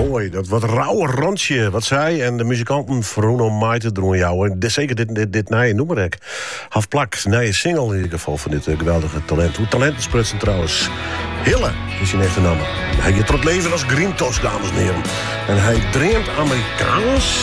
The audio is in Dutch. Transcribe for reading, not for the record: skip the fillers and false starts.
mooi. Dat wat rauwe randje, wat zij en de muzikanten Bruno Maarten doen jou. En zeker dit nieuwe noemerek. Halfplak, nieuwe single in ieder geval van dit geweldige talent. Hoe talentensprutsen trouwens. Hille is zijn echte naam. Hij gaat tot leven als Green Toast, dames en heren. En hij dreamt Amerikaans.